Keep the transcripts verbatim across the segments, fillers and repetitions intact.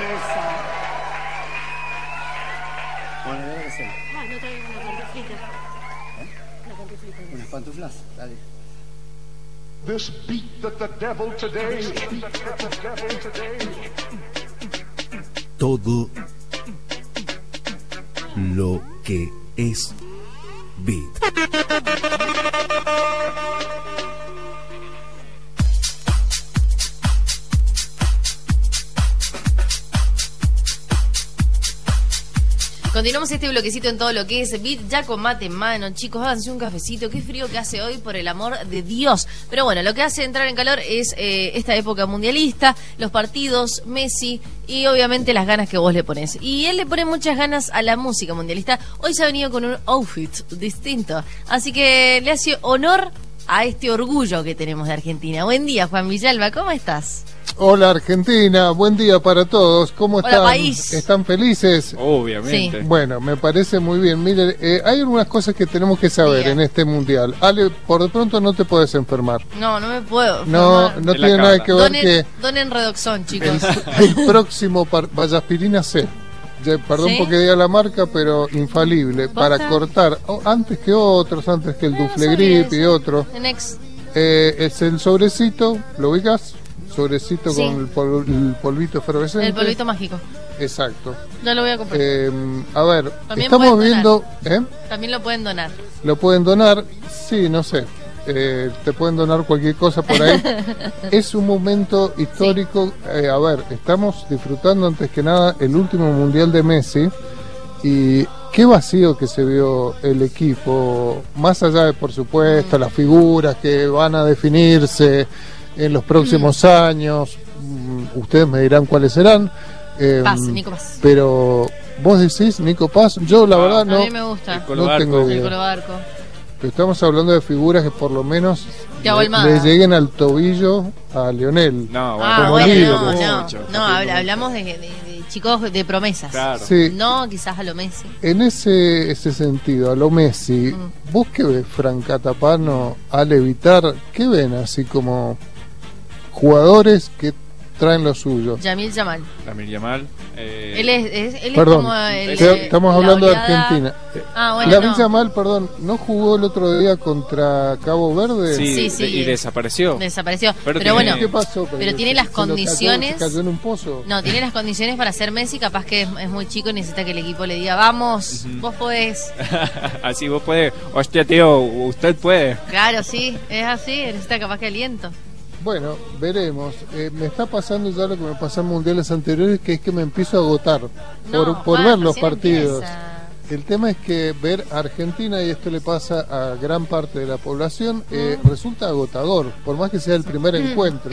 Bueno, ¿qué que hacer? Ah, no traigo una pantuflita. ¿Eh? Una pantuflita. Unas pantuflas, dale. This beat that the devil today, todo lo que es beat. Continuamos este bloquecito en todo lo que es beat, ya con mate en mano, chicos, háganse un cafecito, qué frío que hace hoy, por el amor de Dios. Pero bueno, lo que hace entrar en calor es eh, esta época mundialista, los partidos, Messi y obviamente las ganas que vos le pones. Y él le pone muchas ganas a la música mundialista. Hoy se ha venido con un outfit distinto, así que le hace honor a este orgullo que tenemos de Argentina. Buen día, Juan Villalba, ¿cómo estás? Hola Argentina, buen día para todos. ¿Cómo Hola, están? país. ¿Están felices? Obviamente. Sí. Bueno, me parece muy bien. Miren, eh, hay algunas cosas que tenemos que saber Diga. en este mundial. Ale, por de pronto no te podés enfermar. No, no me puedo. No, enfermar. no En la tiene nada cama. que ver Donen, que donen Redoxón, chicos. el, el próximo par- Vallaspirina C. Ya, perdón ¿Sí? porque diga la marca, pero infalible ¿Posta? para cortar oh, antes que otros, antes que el No, no Duflegrip sabía y eso. otros. En ex. Eh, es el sobrecito, ¿lo ubicas? Sobrecito Sí. con el, pol- el polvito efervescente. El polvito mágico. Exacto. Ya lo voy a comprar. Eh, a ver, También estamos pueden viendo, ¿eh? También lo pueden donar. Lo pueden donar, sí, no sé, eh, te pueden donar cualquier cosa por ahí. Es un momento histórico. Eh, a ver, estamos disfrutando antes que nada el último mundial de Messi y qué vacío que se vio el equipo, más allá de, por supuesto, las figuras que van a definirse en los próximos años. Mm, ustedes me dirán cuáles serán. Eh, Paz, Nico Paz. Pero vos decís Nico Paz, yo la verdad A no, mí me gusta. El no Colobarco. tengo El idea. Colobarco. Pero estamos hablando de figuras que por lo menos Thiago le, Almada. le lleguen al tobillo a Lionel. No, Ah, como bueno, líderes. no, no. Mucho, No, capítulo habla- hablamos de, de- de chicos de promesas. Claro. Sí, No, quizás a lo Messi. en ese ese sentido, a lo Messi, Mm. ¿vos qué ves, Franca Tapano, al evitar? ¿Qué ven así como jugadores que traen lo suyo? Yamil Yamal. Lamine Yamal. Eh, Él es, es- él es Perdón, como el, te- estamos la hablando oleada- de Argentina. Ah, bueno, Lamine no. Yamal, perdón, ¿no jugó el otro día contra Cabo Verde? Sí, Sí, sí. de- y desapareció. Desapareció. Pero Pero, tiene- bueno, ¿Qué pasó? pero tiene se- las se lo cayó- condiciones. ¿Se cayó en un pozo? no, tiene las condiciones para ser Messi. Capaz que es, es muy chico y necesita que el equipo le diga, vamos, vos podés. Así vos podés. Hostia, tío, usted puede. Claro, sí, es así. Necesita capaz que aliento. Bueno, veremos. Eh, me está pasando ya lo que me pasó en mundiales anteriores, que es que me empiezo a agotar No, por, por Juan, ver los recién partidos. empieza. El tema es que ver a Argentina, y esto le pasa a gran parte de la población, eh, Mm. resulta agotador, por más que sea el primer encuentro.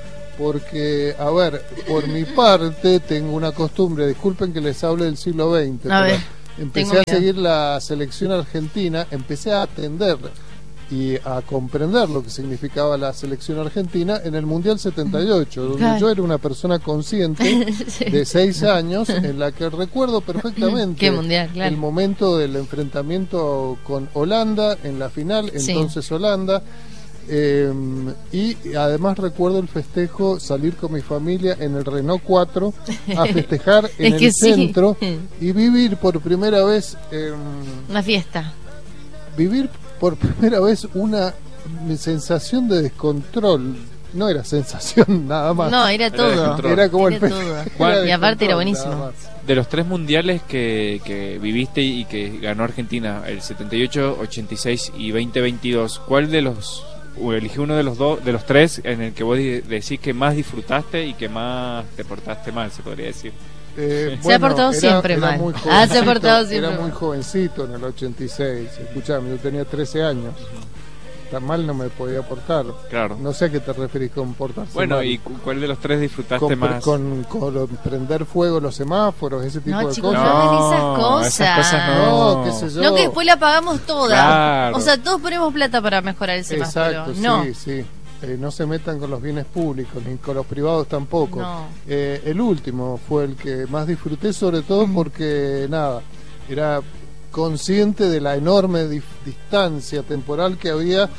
Porque, a ver, por mi parte tengo una costumbre, disculpen que les hable del siglo veinte, A pero ver, empecé tengo a miedo. seguir la selección argentina, empecé a atender y a comprender lo que significaba la selección argentina en el Mundial setenta y ocho, donde Claro. yo era una persona consciente Sí. de seis años, en la que recuerdo perfectamente Qué mundial, claro. el momento del enfrentamiento con Holanda en la final, Sí. entonces Holanda. Eh, y además recuerdo el festejo, salir con mi familia en el Renault cuatro a festejar en Es el que sí. centro y vivir por primera vez eh, Una fiesta. vivir por primera vez una sensación de descontrol. No era sensación nada más. No, era Era todo. descontrol. Era como Era el fe- todo. era Y aparte era descontrol, buenísimo. nada más. De los tres mundiales que, que viviste y que ganó Argentina, el setenta y ocho, ochenta y seis y veinte veintidós, ¿cuál de los, o elegí uno de los dos, de los tres en el que vos di- decís que más disfrutaste y que más te portaste mal, se podría decir? Eh, Se ha portado era- siempre era mal. muy Ah, se ha jovencito, portado siempre Era muy mal. jovencito en el ochenta y seis. Escuchame, yo tenía trece años. Tan mal no me podía portar. Claro. No sé a qué te referís con portarse Bueno, mal. ¿y cu- cuál de los tres disfrutaste con, más? con, con lo- prender fuego los semáforos, ese tipo No, de chicos, cosas. no hagan esas cosas. esas cosas no. No, qué sé yo. No, que después la pagamos toda. Claro. O sea, todos ponemos plata para mejorar el semáforo. Exacto, no. sí, sí. Eh, no se metan con los bienes públicos, ni con los privados tampoco. No. Eh, el último fue el que más disfruté, sobre todo porque, nada, era consciente de la enorme dif- distancia temporal que había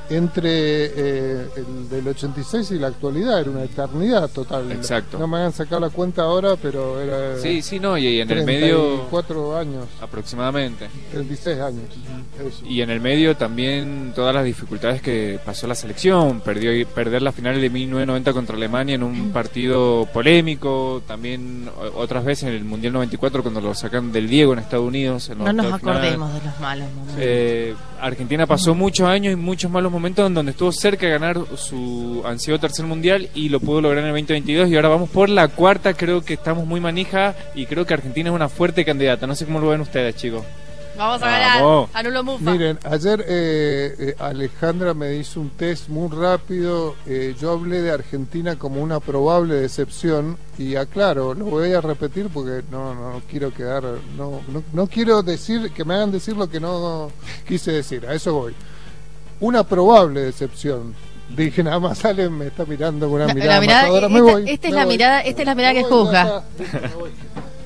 entre eh, el del ochenta y seis y la actualidad, era una eternidad total. Exacto. No me hagan sacar la cuenta ahora, pero era Sí, sí, no, y en el treinta y medio cuatro años, aproximadamente. treinta y seis años. Eso. Y en el medio también todas las dificultades que pasó la selección, perdió perder la final de mil novecientos noventa contra Alemania en un partido polémico, también o- otras veces en el Mundial noventa y cuatro cuando lo sacan del Diego en Estados Unidos. En los No nos octavos de final. acordemos de los malos momentos. Eh, Argentina pasó muchos años y muchos malos momentos en donde estuvo cerca de ganar su ansiado tercer mundial y lo pudo lograr en el veinte veintidós y ahora vamos por la cuarta. Creo que estamos muy manija y creo que Argentina es una fuerte candidata. No sé cómo lo ven ustedes, chicos. Vamos a ganar. Vamos. Anulo Mufa. Miren, ayer eh, eh, Alejandra me hizo un test muy rápido. eh, yo hablé de Argentina como una probable decepción y aclaro, lo voy a repetir porque no, no quiero quedar, no, no, no quiero decir que me hagan decir lo que no quise decir. A eso voy. Una probable decepción. Dije, nada más sale, me está mirando con una La- mirada la mirada- matadora. Me esta- voy, esta es me la voy. mirada- esta es la mirada Me que voy, juzga. ya está, me voy.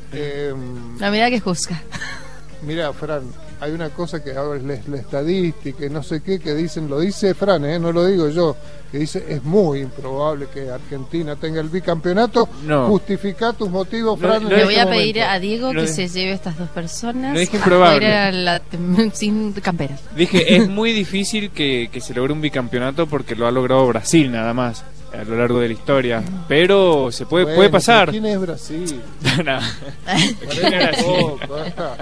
Em, La mirada que juzga. Mira, Fran, hay una cosa que ahora es la, la estadística y no sé qué, que dicen, lo dice Fran, ¿eh? No lo digo yo, que dice, es muy improbable que Argentina tenga el bicampeonato. No. Justifica tus motivos, No, Fran. no en Le es voy este a pedir momento. a Diego No que es- se lleve a estas dos personas no es improbable. afuera la tem- sin camperas. Dije, es muy difícil que, que se logre un bicampeonato porque lo ha logrado Brasil nada más a lo largo de la historia. Pero se puede, Bueno, puede pasar. ¿quién es Brasil? Nah. Parece un poco, ahí está.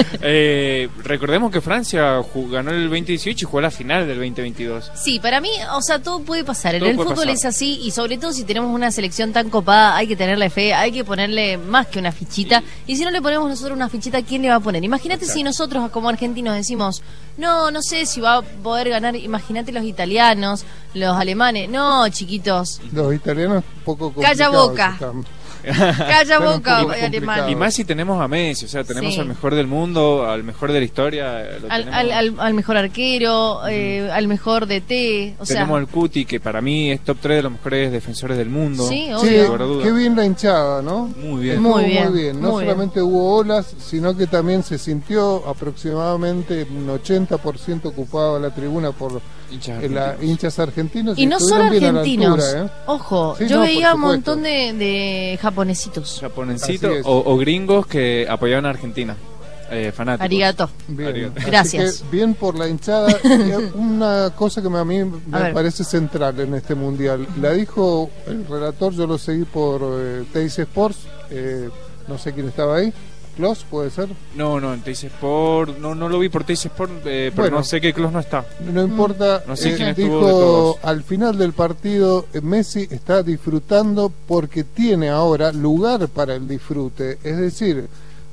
Eh, recordemos que Francia ju- ganó el veinte dieciocho y jugó la final del veinte veintidós. Sí, para mí, o sea, todo puede pasar. En Todo el puede fútbol pasar. es así y sobre todo si tenemos una selección tan copada, hay que tenerle fe, hay que ponerle más que una fichita. Y si no le ponemos nosotros una fichita, ¿quién le va a poner? Imagínate Exacto. si nosotros como argentinos decimos, no, no sé si va a poder ganar. Imagínate los italianos, los alemanes. No, chiquitos. Los italianos un poco Calla complicados boca. están. Calla Pero un boca, poco alemán. complicado. Y más si tenemos a Messi, o sea, tenemos Sí. al mejor del mundo, al mejor de la historia. Lo Al, tenemos, al, al, al mejor arquero, eh, al mejor D T. O sea, tenemos al Cuti, que para mí es top tres de los mejores defensores del mundo. Sí, Sí, obvio. sin lugar a dudas. qué bien la hinchada, ¿no? Muy bien. Estuvo Muy bien, muy bien. No muy solamente hubo olas, sino que también se sintió aproximadamente un ochenta por ciento ocupado la tribuna por Hinchas eh, la- argentinos. hinchas argentinos. Y no solo estuvieron bien a la argentinos. altura, ¿eh? Ojo, Sí, yo no, por veía un supuesto. montón de, de japonesitos. Japonencitos Así es. o, o gringos que apoyaban a Argentina. Eh, fanáticos. Arigato. Bien. Arigato. Así Gracias. que bien por la hinchada. Y una cosa que a mí A me ver. parece central en este mundial. La dijo el relator, yo lo seguí por eh, Teis Sports. eh, no sé quién estaba ahí. Klos, puede ser. No, no, en Teis Sport, no, no lo vi por Teis Sport, eh, pero Bueno. no sé que Klos no está. No importa, No sé eh, quién estuvo de dijo todos. al final del partido, eh, Messi está disfrutando porque tiene ahora lugar para el disfrute. Es decir,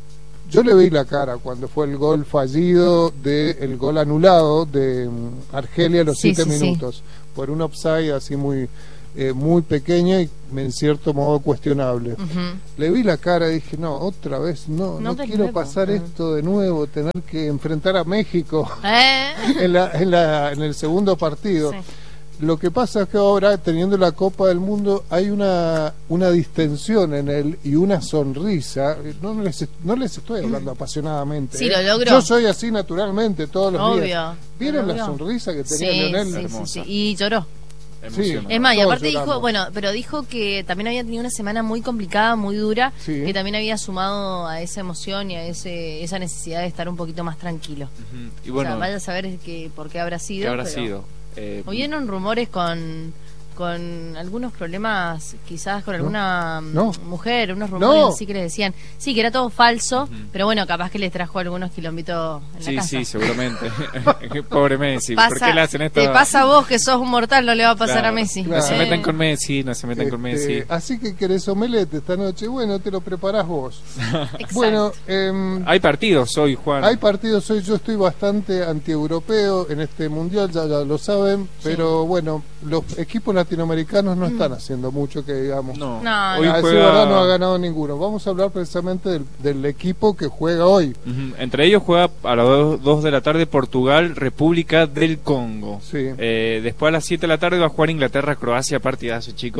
yo le vi la cara cuando fue el gol fallido del gol anulado de mm, Argelia a los Sí, siete sí, sí. minutos, por un offside así muy, eh, muy pequeño y en cierto modo cuestionable. Ujú. Le vi la cara y dije, no, otra vez, no, No no, de quiero nuevo. pasar esto de nuevo, tener que enfrentar a México Eh, en, la, en, la, en el segundo partido. Sí. Lo que pasa es que ahora, teniendo la Copa del Mundo, hay una, una distensión en él y una sonrisa. No, no les, no les estoy hablando apasionadamente. Sí, ¿eh? lo logró. Yo soy así naturalmente todos los Obvio, días. lo ¿Vieron la logró. sonrisa que tenía sí, Lionel? sí, sí, Hermosa. sí. Y lloró. Emocionante. Es más, y Todos aparte dijo, lloramos. bueno, pero dijo que también había tenido una semana muy complicada, muy dura, Sí. que también había sumado a esa emoción y a ese esa necesidad de estar un poquito más tranquilo. Ujú. Y o bueno, sea, vaya a saber que, por qué habrá sido. ¿qué habrá pero sido? Eh, Hubieron rumores con, con algunos problemas, quizás con alguna mm, No. mujer, unos rumores No. así que le decían, sí, que era todo falso, pero bueno, capaz que les trajo algunos kilómetros en la sí, casa. sí, seguramente. Pobre Messi. Pasa- ¿Por qué le hacen esto? Te pasa a vos que sos un mortal, no le va a pasar Claro. a Messi. No se Eh, metan con Messi, no se metan con Este, Messi. así que querés omelette esta noche. Bueno, te lo preparás vos. exacto. Bueno, em, Hay partidos hoy, Juan. hay partidos hoy, yo estoy bastante antieuropeo en este mundial, ya, ya lo saben, pero bueno, los equipos latinoamericanos no están haciendo mucho que digamos. No, No, hoy A decir juega... verdad, no ha ganado ninguno. Vamos a hablar precisamente del, del equipo que juega hoy. Ujú. Entre ellos juega a las dos de la tarde Portugal, República del Congo. Sí. Eh, después a las siete de la tarde va a jugar Inglaterra, Croacia, partidazo, chicos.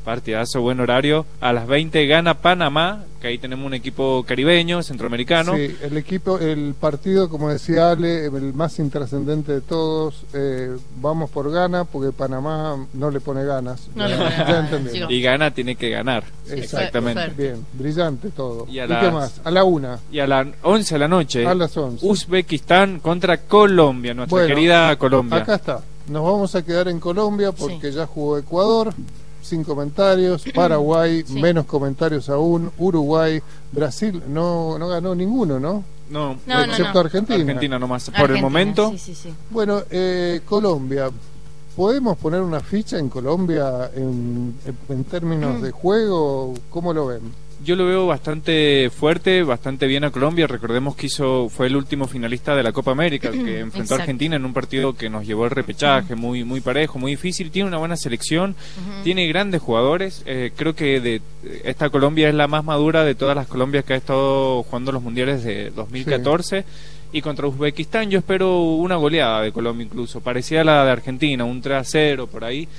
Partidazo, buen horario. A las veinte gana Panamá, que ahí tenemos un equipo caribeño, centroamericano. Sí, el equipo, el partido, como decía Ale, el más intrascendente de todos. Eh, vamos por Ghana, porque Panamá no le pone ganas. No le pone Ya ganas, entendí. chicos. Y Ghana tiene que ganar. Exactamente. Súper. Bien, brillante todo. Y ¿Y, a qué las- más? A la una. Y a las once de la noche, A las once. Uzbekistán contra Colombia, nuestra Bueno, querida Colombia. Acá está. Nos vamos a quedar en Colombia porque ya jugó Ecuador, sin comentarios. Paraguay, Sí. menos comentarios aún. Uruguay, Brasil, no, no ganó ninguno, ¿no? No, No, no, excepto no. Argentina. Argentina nomás. Por Argentina, el momento, Sí, sí, sí. Bueno, eh, Colombia. ¿Podemos poner una ficha en Colombia en, en términos Mm. de juego? ¿Cómo lo ven? yo lo veo bastante fuerte, bastante bien a Colombia. Recordemos que hizo fue el último finalista de la Copa América, que enfrentó Exacto. a Argentina en un partido que nos llevó al repechaje, muy muy parejo, muy difícil. Tiene una buena selección, Ujú. tiene grandes jugadores. Eh, creo que de esta Colombia es la más madura de todas las Colombias que ha estado jugando los mundiales de dos mil catorce. Y contra Uzbekistán yo espero una goleada de Colombia incluso, parecida a la de Argentina, un tres a cero por ahí.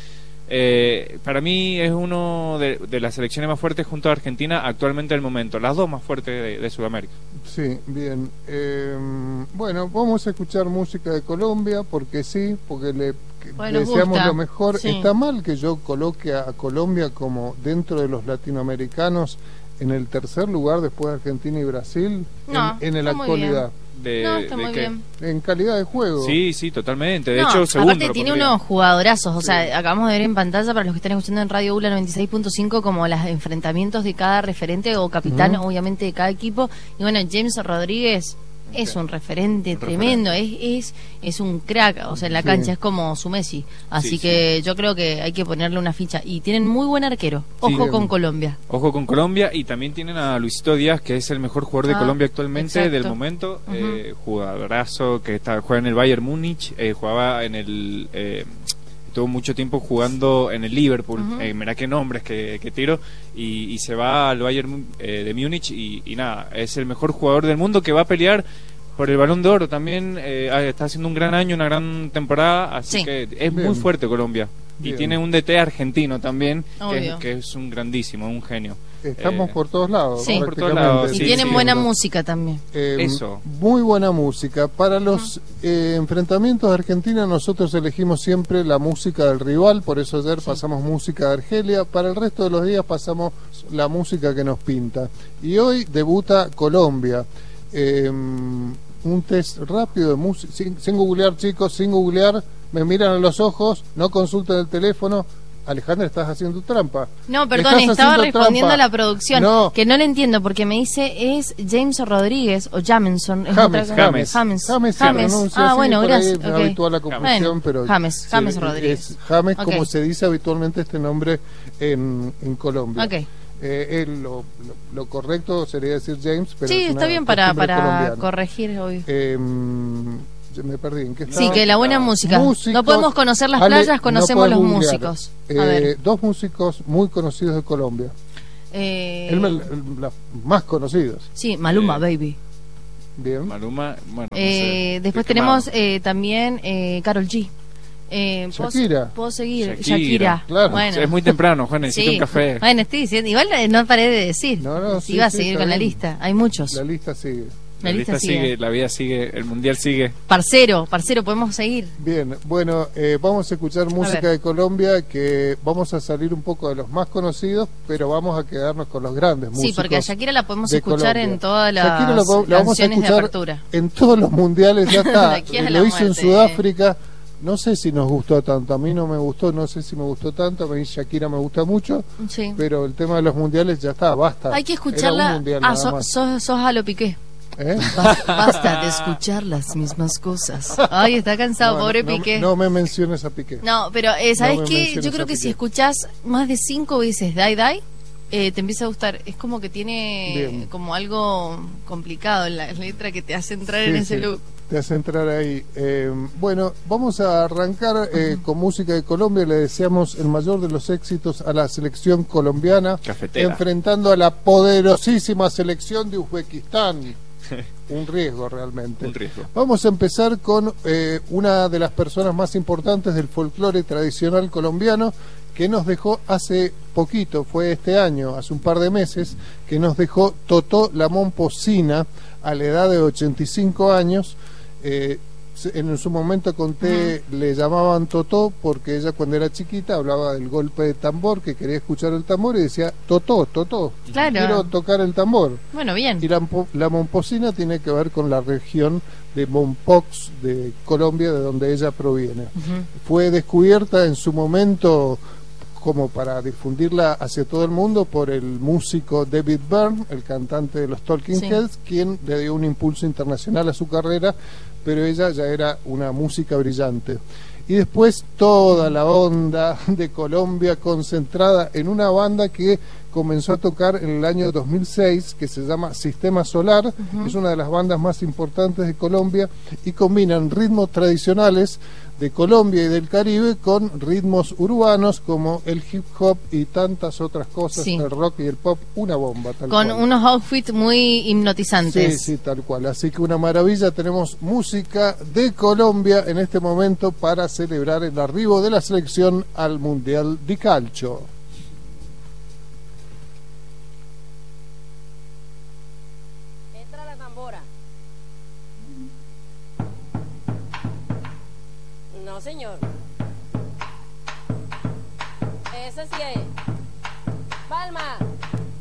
Eh, para mí es uno de, de las selecciones más fuertes junto a Argentina actualmente en el momento, las dos más fuertes de, de Sudamérica. Sí, bien. Eh, bueno, vamos a escuchar música de Colombia porque sí, porque le que Pues le nos deseamos gusta. lo mejor. Sí. ¿Está mal que yo coloque a Colombia como dentro de los latinoamericanos en el tercer lugar después de Argentina y Brasil No, en, en la está muy actualidad? De, No, está de muy que- bien. En calidad de juego. Sí, sí, totalmente. De No, hecho, segundo. aparte lo tiene pondría. unos jugadorazos, o sea, acabamos de ver en pantalla para los que están escuchando en Radio ULA noventa y seis punto cinco como los enfrentamientos de cada referente o capitán, Ujú. obviamente, de cada equipo. Y bueno, James Rodríguez es un referente Un tremendo, es, es es un crack, o sea, en la Sí. cancha es como su Messi. Así Sí, que yo creo que hay que ponerle una ficha. Y tienen muy buen arquero. Ojo Sí. con Colombia. Ojo con Colombia, y también tienen a Luisito Díaz, que es el mejor jugador de Ah, Colombia actualmente exacto. del momento. Ujú. eh, jugadorazo que está, juega en el Bayern Múnich, eh, jugaba en el... Eh, estuvo mucho tiempo jugando en el Liverpool, Ujú. eh, mirá qué nombres que, que tiro, y, y se va al Bayern eh, de Múnich y, y nada, es el mejor jugador del mundo que va a pelear por el Balón de Oro también. Eh, ah, está haciendo un gran año, una gran temporada, así Sí. que es Bien. muy fuerte Colombia. Bien. Y tiene un D T argentino también, que Obvio. es, que es un grandísimo, un genio. Estamos Eh, por todos lados. Sí. por todos prácticamente. lados, Y sí, tienen sí. buena música también. Eh, Eso. Muy buena música. Para los eh, enfrentamientos de Argentina nosotros elegimos siempre la música del rival, por eso ayer pasamos música de Argelia. Para el resto de los días pasamos la música que nos pinta. Y hoy debuta Colombia. Eh, un test rápido de música, sin, sin googlear, chicos, sin googlear. Me miran a los ojos, no consulten el teléfono. Alejandra, estás haciendo trampa. No, perdón, Estás estaba haciendo respondiendo trampa. a la producción, No. que no le entiendo porque me dice es James Rodríguez o Jameson. es James, otra cosa. James. James. James se James. pronuncia Ah, así, bueno, por ahí gracias. es ok. habitual la confusión, Bueno, pero James, se- James es Rodríguez. James, Ok. como se dice habitualmente este nombre en, en Colombia. Ok. Eh, él, lo, lo- lo correcto sería decir James, pero Sí, es está una bien para, costumbre para colombiana. corregir, obvio. Eh, ya me perdí. ¿En qué Sí, estaba? que la buena música. Músicos. No podemos conocer las Ale, playas, no conocemos podés los googlear. músicos. A Eh, ver. dos músicos muy conocidos de Colombia. Eh, El- el- los más conocidos. sí, Maluma, Eh, baby. Bien. Maluma, bueno, no Eh, sé, después estoy tenemos quemado. eh, también eh, Karol G. Eh, ¿puedo- Shakira. ¿Puedo seguir? Shakira, Shakira. claro. Bueno. Es muy temprano, Juan, necesito Sí. un café. Bueno, estoy diciendo. Igual eh, no paré de decir. No, no, Si sí, iba a sí, seguir está con la bien. lista. Hay muchos. La lista sigue. La lista sigue. sigue, la vida sigue, el mundial sigue. Parcero, parcero, podemos seguir. Bien, bueno, eh, vamos a escuchar música ver. de Colombia, que vamos a salir un poco de los más conocidos, pero vamos a quedarnos con los grandes músicos. Sí, porque a Shakira la podemos de escuchar Colombia. en todas las Shakira la, po- la vamos a canciones de escuchar apertura. en todos los mundiales, ya De está. aquí a Eh, la Lo hizo en muerte. Sudáfrica. No sé si nos gustó tanto, a mí no me gustó, no sé si me gustó tanto, a mí Shakira me gusta mucho, Sí. pero el tema de los mundiales ya está, basta. Hay que Era un escucharla. mundial Ah, nada so- más. sos, sos a lo piqué. ¿Eh? Ba- Basta de escuchar las mismas cosas. Ay, está cansado, No, pobre no, Piqué. No me menciones a Piqué. No, pero eh, ¿sabes No me qué? menciones Yo creo a que Piqué. si escuchás más de cinco veces Die Die, eh, te empieza a gustar. Es como que tiene Bien. como algo complicado en la letra que te hace entrar Sí, en ese sí, loop. te hace entrar ahí. Eh, bueno, vamos a arrancar eh, con música de Colombia. Le deseamos el mayor de los éxitos a la selección colombiana, Cafetera. enfrentando a la poderosísima selección de Uzbekistán. Un riesgo realmente. Un riesgo. Vamos a empezar con eh, una de las personas más importantes del folclore tradicional colombiano, que nos dejó hace poquito, fue este año, hace un par de meses, que nos dejó Totó la Momposina a la edad de ochenta y cinco años. Eh, en su momento conté, uh-huh. le llamaban Totó porque ella cuando era chiquita hablaba del golpe de tambor, que quería escuchar el tambor y decía Totó, Totó, claro. quiero tocar el tambor. Bueno, bien. Y la, la Momposina tiene que ver con la región de Mompox de Colombia, de donde ella proviene. Uh-huh. Fue descubierta en su momento como para difundirla hacia todo el mundo por el músico David Byrne, el cantante de los Talking sí. Heads, quien le dio un impulso internacional a su carrera, pero ella ya era una música brillante. Y después toda la onda de Colombia concentrada en una banda que comenzó a tocar en el año dos mil seis, que se llama Sistema Solar. Uh-huh. Es una de las bandas más importantes de Colombia y combinan ritmos tradicionales de Colombia y del Caribe con ritmos urbanos como el hip hop y tantas otras cosas, sí. el rock y el pop, una bomba tal con cual. Unos outfits muy hipnotizantes. Sí, sí, tal cual, así que una maravilla. Tenemos música de Colombia en este momento para celebrar el arribo de la selección al Mundial de Calcio. Entra la tambora. No, señor. Ese sí es. Palma.